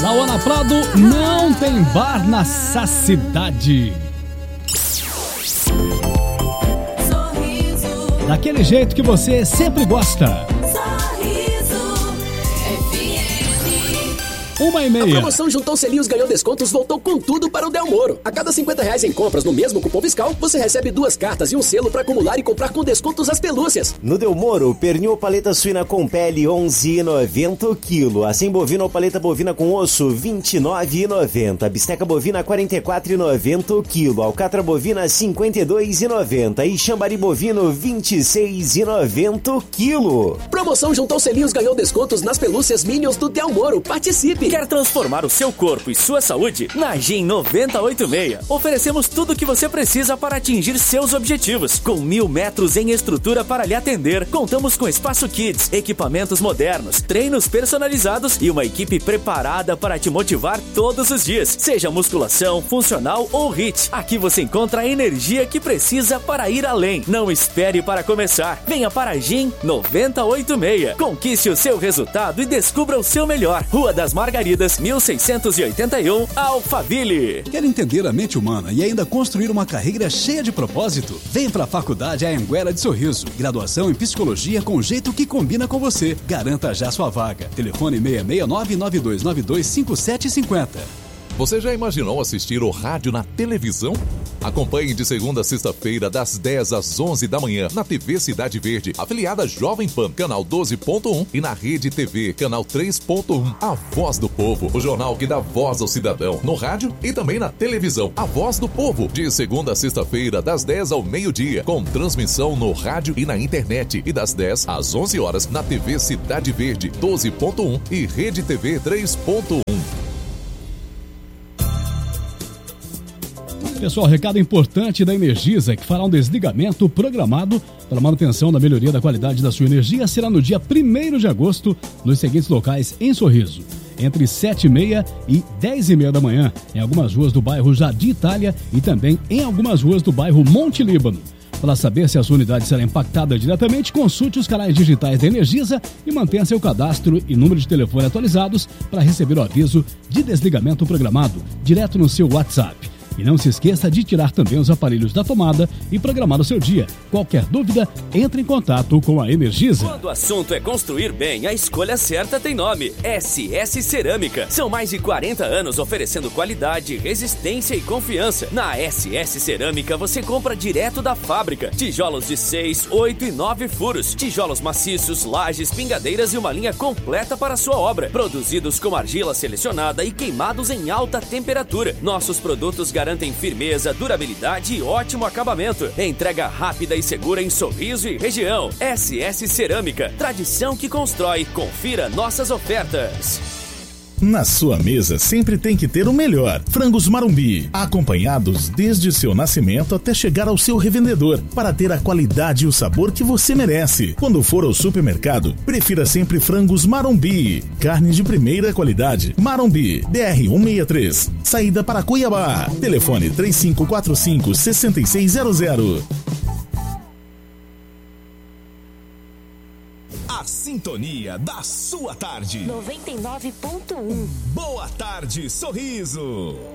Lauana Prado, não tem bar nessa cidade. Daquele jeito que você sempre gosta. 1h30. A promoção Juntou Selinhos Ganhou Descontos voltou com tudo para o Del Moro. A cada R$50 em compras no mesmo cupom fiscal, você recebe 2 cartas e um selo para acumular e comprar com descontos as pelúcias. No Del Moro, pernil ou paleta suína com pele, R$11,90 o quilo. Assim bovina ou paleta bovina com osso, R$29,90. Bisteca bovina, R$44,90 o quilo. Alcatra bovina, R$52,90. E chambari bovino, R$26,90 o quilo. Promoção Juntou Selinhos Ganhou Descontos nas pelúcias Minions do Del Moro. Participe! Quer transformar o seu corpo e sua saúde? Na GIM 986, oferecemos tudo o que você precisa para atingir seus objetivos. Com 1.000 metros em estrutura para lhe atender, contamos com espaço kids, equipamentos modernos, treinos personalizados e uma equipe preparada para te motivar todos os dias. Seja musculação, funcional ou HIIT, aqui você encontra a energia que precisa para ir além. Não espere para começar. Venha para a GIM 986. Conquiste o seu resultado e descubra o seu melhor. Rua das Margaridas, 1681, Alphaville. Quer entender a mente humana e ainda construir uma carreira cheia de propósito? Vem para a Faculdade Anhanguera de Sorriso. Graduação em Psicologia com o jeito que combina com você. Garanta já sua vaga. Telefone 669-9292-5750. Você já imaginou assistir o rádio na televisão? Acompanhe de segunda a sexta-feira, das 10 às 11 da manhã, na TV Cidade Verde, afiliada Jovem Pan, canal 12.1 e na Rede TV, canal 3.1. A Voz do Povo, o jornal que dá voz ao cidadão, no rádio e também na televisão. A Voz do Povo, de segunda a sexta-feira, das 10 ao meio-dia, com transmissão no rádio e na internet, e das 10 às 11 horas na TV Cidade Verde, 12.1 e Rede TV 3.1. Pessoal, recado importante da Energisa, que fará um desligamento programado para manutenção da melhoria da qualidade da sua energia. Será no dia 1º de agosto, nos seguintes locais em Sorriso. Entre 7h30 e 10h30 da manhã, em algumas ruas do bairro Jardim Itália e também em algumas ruas do bairro Monte Líbano. Para saber se a sua unidade será impactada diretamente, consulte os canais digitais da Energisa e mantenha seu cadastro e número de telefone atualizados para receber o aviso de desligamento programado direto no seu WhatsApp. E não se esqueça de tirar também os aparelhos da tomada e programar o seu dia. Qualquer dúvida, entre em contato com a Energisa. Quando o assunto é construir bem, a escolha certa tem nome: SS Cerâmica. São mais de 40 anos oferecendo qualidade, resistência e confiança. Na SS Cerâmica você compra direto da fábrica. Tijolos de 6, 8 e 9 furos. Tijolos maciços, lajes, pingadeiras e uma linha completa para a sua obra. Produzidos com argila selecionada e queimados em alta temperatura. Nossos produtos garantem firmeza, durabilidade e ótimo acabamento. Entrega rápida e segura em Sorriso e região. SS Cerâmica, tradição que constrói. Confira nossas ofertas. Na sua mesa sempre tem que ter o melhor. Frangos Marumbi, acompanhados desde seu nascimento até chegar ao seu revendedor, para ter a qualidade e o sabor que você merece. Quando for ao supermercado, prefira sempre Frangos Marumbi. Carne de primeira qualidade. Marumbi, BR 163, saída para Cuiabá. Telefone 3545-6600. A sintonia da sua tarde. 99.1. Boa tarde, Sorriso.